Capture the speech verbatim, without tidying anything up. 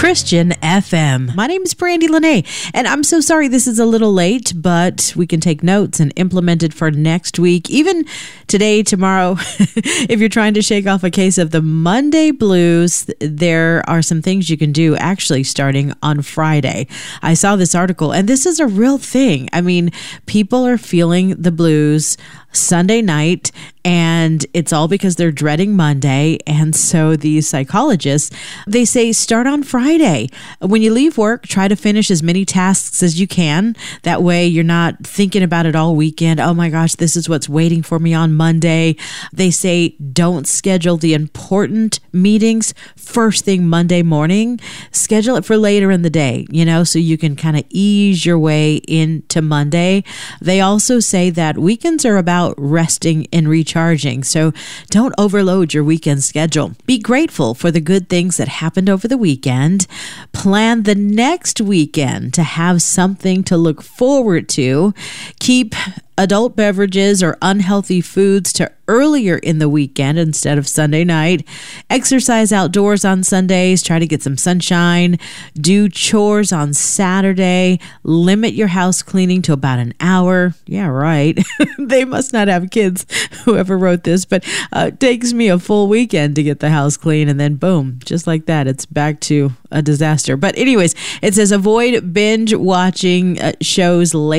Christian F M. My name is Brandy Lene, and I'm so sorry this is a little late, but we can take notes and implement it for next week, even today, tomorrow. If you're trying to shake off a case of the Monday blues, there are some things you can do actually starting on Friday. I saw this article, and this is a real thing. I mean, people are feeling the blues Sunday night, and it's all because they're dreading Monday. And so these psychologists, they say start on Friday. When you leave work, try to finish as many tasks as you can. That way you're not thinking about it all weekend. Oh my gosh, this is what's waiting for me on Monday. They say don't schedule the important meetings first thing Monday morning. Schedule it for later in the day, you know, so you can kind of ease your way into Monday. They also say that weekends are about resting and recharging. So don't overload your weekend schedule. Be grateful for the good things that happened over the weekend. Plan the next weekend to have something to look forward to. Keep adult beverages or unhealthy foods to earlier in the weekend instead of Sunday night. Exercise outdoors on Sundays. Try to get some sunshine. Do chores on Saturday. Limit your house cleaning to about an hour. Yeah, right. They must not have kids, whoever wrote this, but uh, it takes me a full weekend to get the house clean, and then boom, just like that, it's back to a disaster. But anyways, it says avoid binge watching uh, shows late